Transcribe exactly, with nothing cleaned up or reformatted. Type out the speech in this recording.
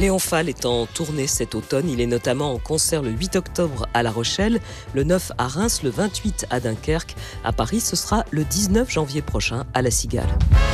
Léon Fall est en tournée cet automne. Il est notamment en concert le huit octobre à La Rochelle, le neuf à Reims, le vingt-huit à Dunkerque. À Paris, ce sera le dix-neuf janvier prochain à La Cigale.